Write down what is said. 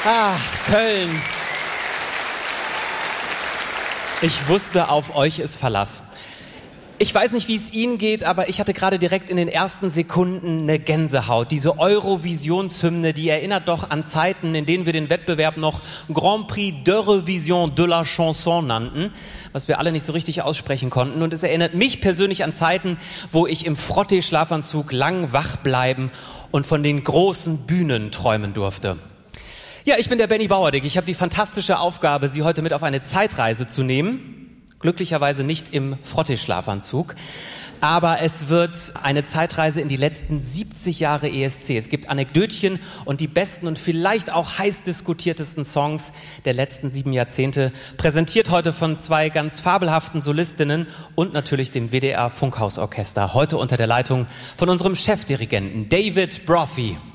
Ah, Köln. Ich wusste, auf euch ist Verlass. Ich weiß nicht, wie es Ihnen geht, aber ich hatte gerade direkt in den ersten Sekunden eine Gänsehaut. Diese Eurovisionshymne, die erinnert doch an Zeiten, in denen wir den Wettbewerb noch Grand Prix d'Eurovision de la Chanson nannten, was wir alle nicht so richtig aussprechen konnten. Und es erinnert mich persönlich an Zeiten, wo ich im Frotté-Schlafanzug lang wach bleiben und von den großen Bühnen träumen durfte. Ja, ich bin der Benny Bauerdick. Ich habe die fantastische Aufgabe, Sie heute mit auf eine Zeitreise zu nehmen. Glücklicherweise nicht im Frotté-Schlafanzug. Aber es wird eine Zeitreise in die letzten 70 Jahre ESC. Es gibt Anekdötchen und die besten und vielleicht auch heiß diskutiertesten Songs der letzten 7 Jahrzehnte. Präsentiert heute von 2 ganz fabelhaften Solistinnen und natürlich dem WDR Funkhausorchester. Heute unter der Leitung von unserem Chefdirigenten David Brophy.